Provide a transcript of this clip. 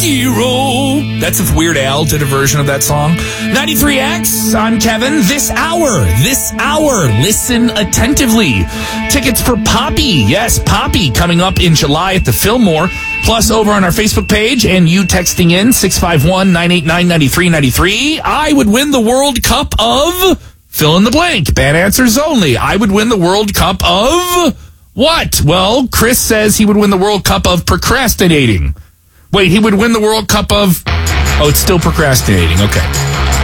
hero. That's if Weird Al did a version of that song. 93X, I'm Kevin. This hour, listen attentively. Tickets for Poppy. Yes, Poppy coming up in July at the Fillmore. Plus, over on our Facebook page and you texting in 651-989-9393, I would win the World Cup of... fill in the blank. Bad answers only. I would win the World Cup of... what? Well, Chris says he would win the World Cup of procrastinating. Wait, he would win the World Cup of... oh, it's still procrastinating. Okay.